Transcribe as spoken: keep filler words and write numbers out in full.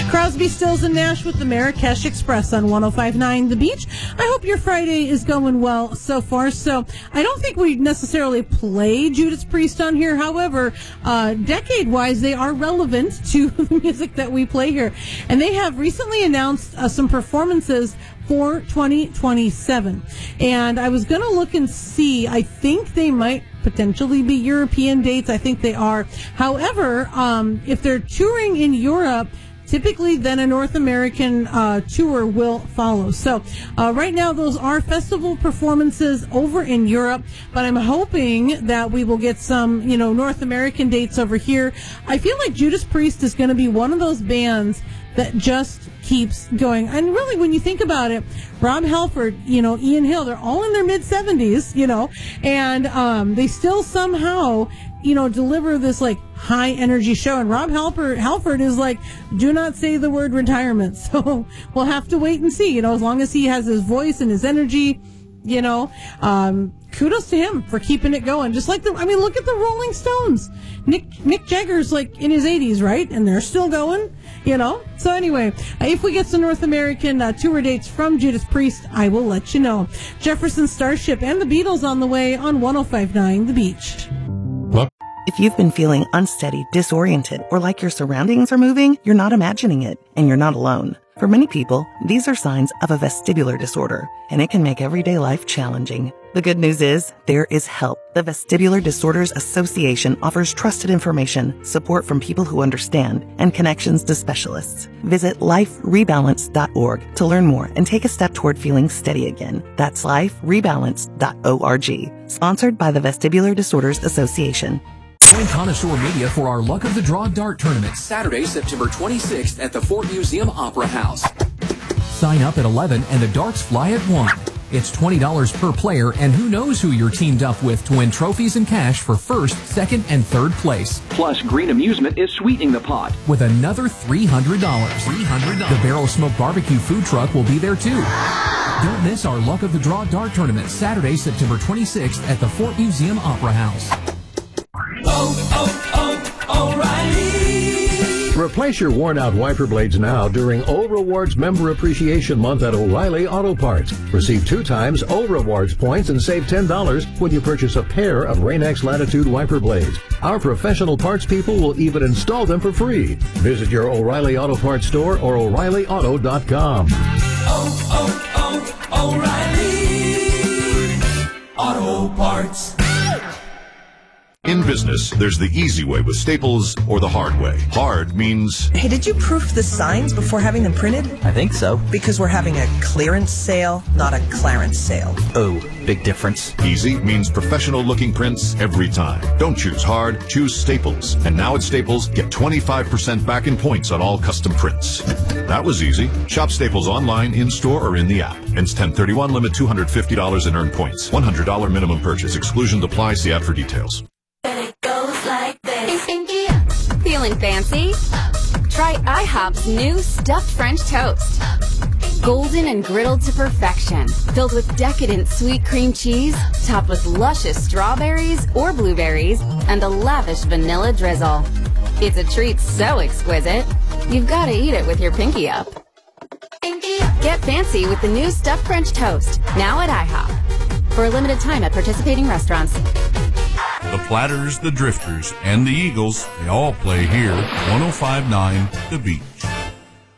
Crosby, Stills, and Nash with the Marrakesh Express on one oh five point nine The Beach. I hope your Friday is going well so far. So I don't think we necessarily play Judas Priest on here. However, uh, decade-wise, they are relevant to the music that we play here. And they have recently announced uh, some performances for twenty twenty-seven. And I was going to look and see. I think they might potentially be European dates. I think they are. However, um, if they're touring in Europe, typically then a North American uh, tour will follow. So uh, right now those are festival performances over in Europe, but I'm hoping that we will get some, you know, North American dates over here. I feel like Judas Priest is going to be one of those bands that just keeps going. And really, when you think about it, Rob Halford, you know, Ian Hill, they're all in their mid-seventies, you know, and um, they still somehow, you know, deliver this, like, high-energy show. And Rob Halford, Halford is like, do not say the word retirement. So we'll have to wait and see, you know, as long as he has his voice and his energy, you know, um, kudos to him for keeping it going. Just like the, I mean, look at the Rolling Stones. Nick, Mick Jagger's like in his eighties, right? And they're still going, you know? So anyway, if we get some North American uh, tour dates from Judas Priest, I will let you know. Jefferson Starship and the Beatles on the way on one oh five point nine The Beach. If you've been feeling unsteady, disoriented, or like your surroundings are moving, you're not imagining it, and you're not alone. For many people, these are signs of a vestibular disorder, and it can make everyday life challenging. The good news is, there is help. The Vestibular Disorders Association offers trusted information, support from people who understand, and connections to specialists. Visit life rebalance dot org to learn more and take a step toward feeling steady again. That's life rebalance dot org. Sponsored by the Vestibular Disorders Association. Join Connoisseur Media for our Luck of the Draw Dart Tournament, Saturday, September twenty-sixth at the Fort Museum Opera House. Sign up at eleven and the darts fly at one. It's twenty dollars per player, and who knows who you're teamed up with to win trophies and cash for first, second, and third place. Plus, Green Amusement is sweetening the pot with another three hundred dollars. three hundred dollars. The Barrel Smoke Barbecue food truck will be there too. Don't miss our Luck of the Draw Dart Tournament, Saturday, September twenty-sixth at the Fort Museum Opera House. Oh, oh, O'Reilly. Replace your worn-out wiper blades now during O Rewards Member Appreciation Month at O'Reilly Auto Parts. Receive two times O Rewards points and save ten dollars when you purchase a pair of Rain-X Latitude wiper blades. Our professional parts people will even install them for free. Visit your O'Reilly Auto Parts store or O'Reilly Auto dot com. Oh, oh, oh, O'Reilly Auto Parts. In business, there's the easy way with Staples or the hard way. Hard means... Hey, did you proof the signs before having them printed? I think so. Because we're having a clearance sale, not a clarence sale. Oh, big difference. Easy means professional-looking prints every time. Don't choose hard, choose Staples. And now at Staples, get twenty-five percent back in points on all custom prints. That was easy. Shop Staples online, in-store, or in the app. Ends ten thirty-one, limit two hundred fifty dollars in earned points. one hundred dollars minimum purchase. Exclusions apply. See ad for details. Feeling fancy? Try IHOP's new stuffed French toast. Golden and griddled to perfection, filled with decadent sweet cream cheese, topped with luscious strawberries or blueberries, and a lavish vanilla drizzle. It's a treat so exquisite, you've got to eat it with your pinky up. Get fancy with the new stuffed French toast, now at IHOP. For a limited time at participating restaurants. The Platters, the Drifters, and the Eagles, they all play here. one oh five point nine The Beach.